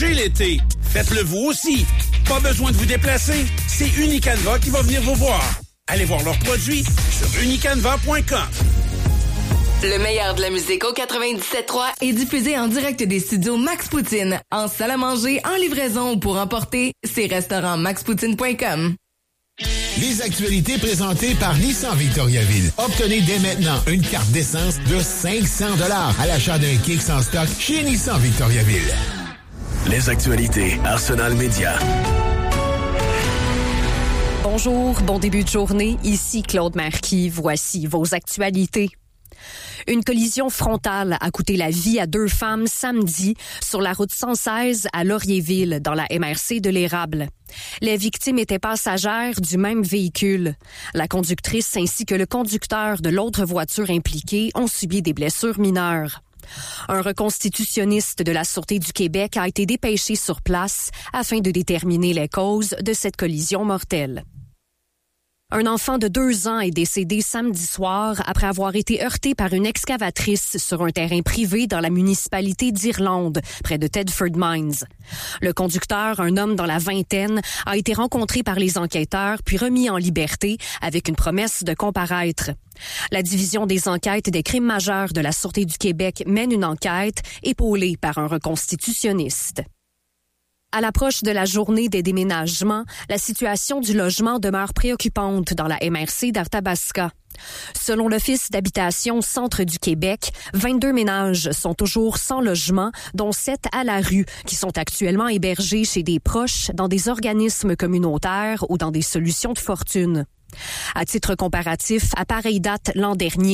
prolonger l'été. Faites-le vous aussi. Pas besoin de vous déplacer. C'est Unicanva qui va venir vous voir. Allez voir leurs produits sur unicanva.com. Le meilleur de la musique au 97.3 est diffusé en direct des studios Max Poutine, en salle à manger, en livraison ou pour emporter, c'est restaurant maxpoutine.com. Les actualités présentées par Nissan Victoriaville. Obtenez dès maintenant une carte d'essence de 500 $ à l'achat d'un Kicks en stock chez Nissan Victoriaville. Les actualités Arsenal Média. Bonjour, bon début de journée. Ici Claude Marquis. Voici vos actualités. Une collision frontale a coûté la vie à 2 femmes samedi sur la route 116 à Laurierville, dans la MRC de l'Érable. Les victimes étaient passagères du même véhicule. La conductrice ainsi que le conducteur de l'autre voiture impliquée ont subi des blessures mineures. Un reconstitutionniste de la Sûreté du Québec a été dépêché sur place afin de déterminer les causes de cette collision mortelle. Un enfant de 2 ans est décédé samedi soir après avoir été heurté par une excavatrice sur un terrain privé dans la municipalité d'Irlande, près de Tedford Mines. Le conducteur, un homme dans la vingtaine, a été rencontré par les enquêteurs puis remis en liberté avec une promesse de comparaître. La Division des enquêtes des crimes majeurs de la Sûreté du Québec mène une enquête épaulée par un reconstitutionniste. À l'approche de la journée des déménagements, la situation du logement demeure préoccupante dans la MRC d'Arthabasca. Selon l'Office d'habitation Centre du Québec, 22 ménages sont toujours sans logement, dont 7 à la rue, qui sont actuellement hébergés chez des proches, dans des organismes communautaires ou dans des solutions de fortune. À titre comparatif, à pareille date l'an dernier,